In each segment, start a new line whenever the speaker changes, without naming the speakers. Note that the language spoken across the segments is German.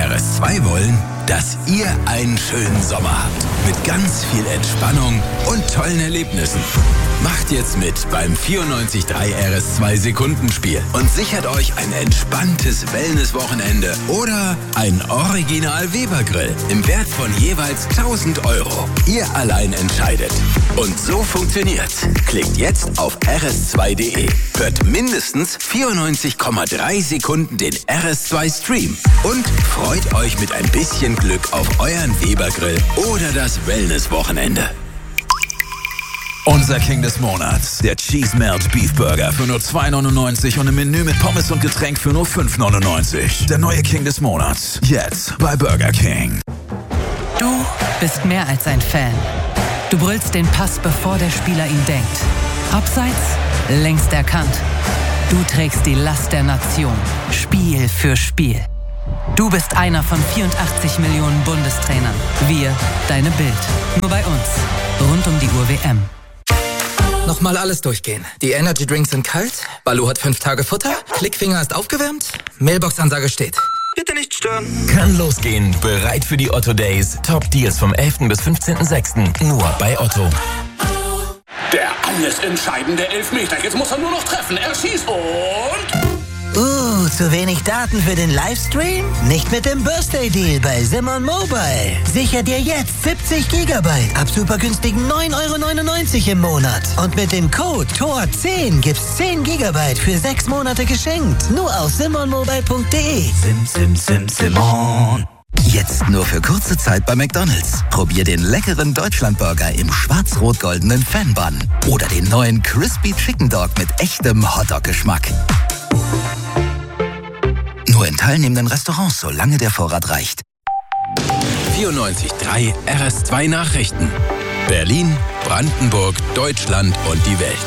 RS2 wollen, dass ihr einen schönen Sommer habt. Mit ganz viel Entspannung und tollen Erlebnissen. Macht jetzt mit beim 94.3 RS2 Sekundenspiel und sichert euch ein entspanntes Wellness-Wochenende oder ein Original Weber-Grill im Wert von jeweils 1.000 €. Ihr allein entscheidet. Und so funktioniert's. Klickt jetzt auf rs2.de. Hört mindestens 94,3 Sekunden den RS2 Stream und freut euch mit ein bisschen Glück auf euren Weber-Grill oder das Wellness-Wochenende.
Unser King des Monats, der Cheese Melt Beef Burger für nur 2,99 und ein Menü mit Pommes und Getränk für nur 5,99. Der neue King des Monats, jetzt bei Burger King.
Du bist mehr als ein Fan. Du brüllst den Pass, bevor der Spieler ihn denkt. Abseits, längst erkannt. Du trägst die Last der Nation, Spiel für Spiel. Du bist einer von 84 Millionen Bundestrainern. Wir, deine Bild. Nur bei uns. Rund um die Uhr WM.
Nochmal alles durchgehen. Die Energy Drinks sind kalt, Baloo hat 5 Tage Futter, Klickfinger ist aufgewärmt, Mailbox-Ansage steht. Bitte nicht stören.
Kann losgehen. Bereit für die Otto Days. Top Deals vom 11. bis 15.06. Nur bei Otto.
Der alles entscheidende Elfmeter. Jetzt muss er nur noch treffen. Er schießt und...
zu wenig Daten für den Livestream? Nicht mit dem Birthday-Deal bei Simon Mobile. Sicher dir jetzt 70 GB ab super günstigen 9,99 € im Monat. Und mit dem Code TOR10 gibt's 10 GB für 6 Monate geschenkt. Nur auf simonmobile.de.
Simon. Jetzt nur für kurze Zeit bei McDonald's. Probier den leckeren Deutschlandburger im schwarz-rot-goldenen Fan-Bun. Oder den neuen Crispy Chicken Dog mit echtem Hotdog-Geschmack. Nur in teilnehmenden Restaurants, solange der Vorrat reicht. 94.3 RS2 Nachrichten. Berlin, Brandenburg, Deutschland und die Welt.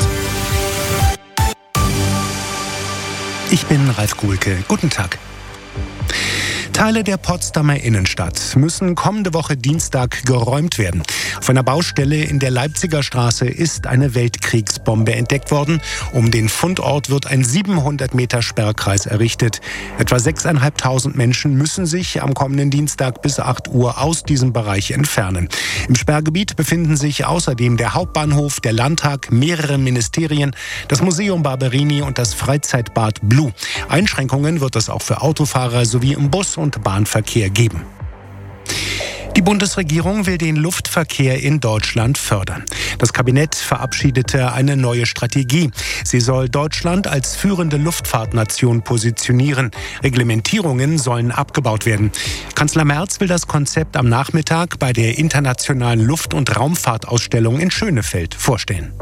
Ich bin Ralf Kuhlke. Guten Tag. Teile der Potsdamer Innenstadt müssen kommende Woche Dienstag geräumt werden. Auf einer Baustelle in der Leipziger Straße ist eine Weltkriegsbombe entdeckt worden. Um den Fundort wird ein 700 Meter Sperrkreis errichtet. Etwa 6.500 Menschen müssen sich am kommenden Dienstag bis 8 Uhr aus diesem Bereich entfernen. Im Sperrgebiet befinden sich außerdem der Hauptbahnhof, der Landtag, mehrere Ministerien, das Museum Barberini und das Freizeitbad Blue. Einschränkungen wird es auch für Autofahrer sowie im Bus- und Bahnverkehr geben. Die Bundesregierung will den Luftverkehr in Deutschland fördern. Das Kabinett verabschiedete eine neue Strategie. Sie soll Deutschland als führende Luftfahrtnation positionieren. Reglementierungen sollen abgebaut werden. Kanzler Merz will das Konzept am Nachmittag bei der Internationalen Luft- und Raumfahrtausstellung in Schönefeld vorstellen.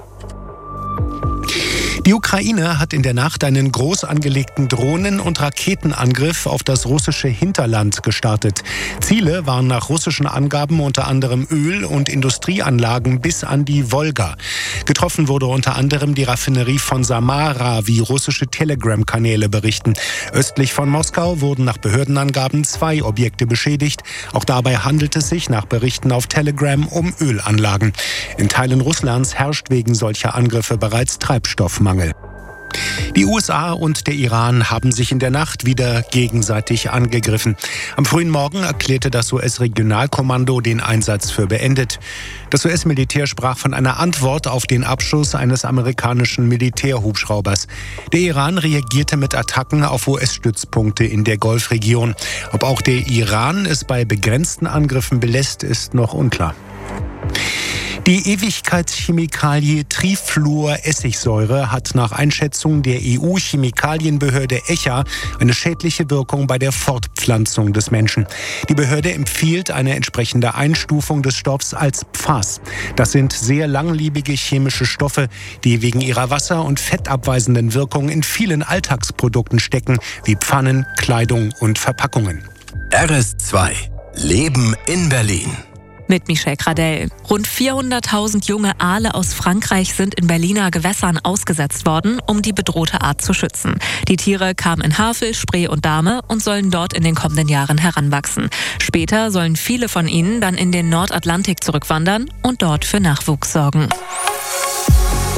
Die Ukraine hat in der Nacht einen groß angelegten Drohnen- und Raketenangriff auf das russische Hinterland gestartet. Ziele waren nach russischen Angaben unter anderem Öl- und Industrieanlagen bis an die Wolga. Getroffen wurde unter anderem die Raffinerie von Samara, wie russische Telegram-Kanäle berichten. Östlich von Moskau wurden nach Behördenangaben 2 Objekte beschädigt. Auch dabei handelt es sich nach Berichten auf Telegram um Ölanlagen. In Teilen Russlands herrscht wegen solcher Angriffe bereits Treibstoffmangel. Die USA und der Iran haben sich in der Nacht wieder gegenseitig angegriffen. Am frühen Morgen erklärte das US-Regionalkommando den Einsatz für beendet. Das US-Militär sprach von einer Antwort auf den Abschuss eines amerikanischen Militärhubschraubers. Der Iran reagierte mit Attacken auf US-Stützpunkte in der Golfregion. Ob auch der Iran es bei begrenzten Angriffen belässt, ist noch unklar. Die Ewigkeitschemikalie Trifluoressigsäure hat nach Einschätzung der EU-Chemikalienbehörde ECHA eine schädliche Wirkung bei der Fortpflanzung des Menschen. Die Behörde empfiehlt eine entsprechende Einstufung des Stoffs als PFAS. Das sind sehr langlebige chemische Stoffe, die wegen ihrer wasser- und fettabweisenden Wirkung in vielen Alltagsprodukten stecken, wie Pfannen, Kleidung und Verpackungen.
RS2 Leben in Berlin.
Mit Michel Gradel. Rund 400.000 junge Aale aus Frankreich sind in Berliner Gewässern ausgesetzt worden, um die bedrohte Art zu schützen. Die Tiere kamen in Havel, Spree und Dahme und sollen dort in den kommenden Jahren heranwachsen. Später sollen viele von ihnen dann in den Nordatlantik zurückwandern und dort für Nachwuchs sorgen.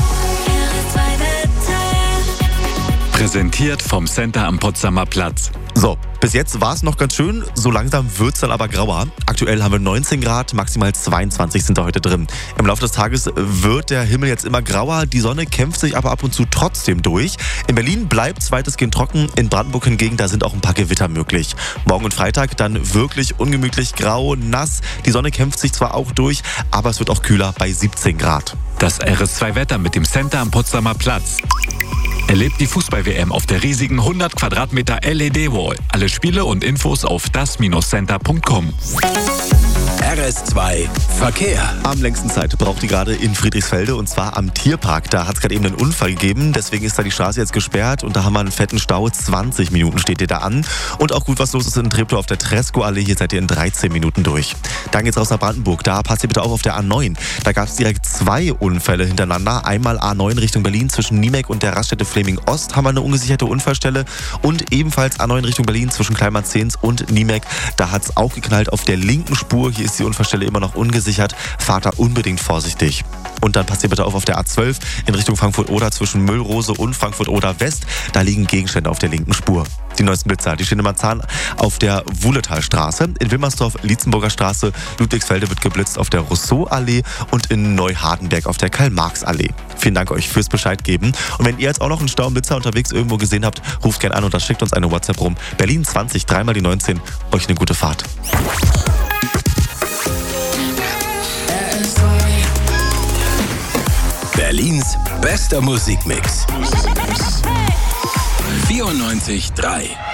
Präsentiert vom Center am Potsdamer Platz. So, bis jetzt war es noch ganz schön, so langsam wird es dann aber grauer. Aktuell haben wir 19 Grad, maximal 22 sind da heute drin. Im Laufe des Tages wird der Himmel jetzt immer grauer, die Sonne kämpft sich aber ab und zu trotzdem durch. In Berlin bleibt es weitestgehend trocken, in Brandenburg hingegen, da sind auch ein paar Gewitter möglich. Morgen und Freitag dann wirklich ungemütlich grau, nass. Die Sonne kämpft sich zwar auch durch, aber es wird auch kühler bei 17 Grad.
Das RS2-Wetter mit dem Center am Potsdamer Platz. Erlebt die Fußball-WM auf der riesigen 100 Quadratmeter LED-Wall. Alle Spiele und Infos auf das-center.com.
RS2 Verkehr.
Am längsten Zeit braucht die gerade in Friedrichsfelde, und zwar am Tierpark. Da hat es gerade eben einen Unfall gegeben, deswegen ist da die Straße jetzt gesperrt und da haben wir einen fetten Stau. 20 Minuten steht ihr da an. Und auch gut was los ist in Treptow auf der Tresco-Allee. Hier seid ihr in 13 Minuten durch. Dann geht's raus nach Brandenburg. Da passt ihr bitte auf der A9. Da gab es direkt 2 Unfälle hintereinander. Einmal A9 Richtung Berlin zwischen Niemek und der Raststätte Fleming Ost haben wir eine ungesicherte Unfallstelle. Und ebenfalls A9 Richtung Berlin zwischen Kleinmarzens und Niemek. Da hat es auch geknallt auf der linken Spur. Hier ist die Unfallstelle immer noch ungesichert. Fahrt da unbedingt vorsichtig. Und dann passt ihr bitte auf der A12 in Richtung Frankfurt-Oder zwischen Müllrose und Frankfurt-Oder West. Da liegen Gegenstände auf der linken Spur. Die neuesten Blitzer, die stehen in Marzahn auf der Wuhletalstraße. In Wilmersdorf, Lietzenburger Straße, Ludwigsfelde wird geblitzt auf der Rousseau-Allee und in Neuhardenberg auf der Karl-Marx-Allee. Vielen Dank euch fürs Bescheid geben. Und wenn ihr jetzt auch noch einen Staublitzer unterwegs irgendwo gesehen habt, ruft gerne an oder schickt uns eine WhatsApp rum. Berlin 20, 3 mal die 19. Euch eine gute Fahrt.
Berlins bester Musikmix. 94.3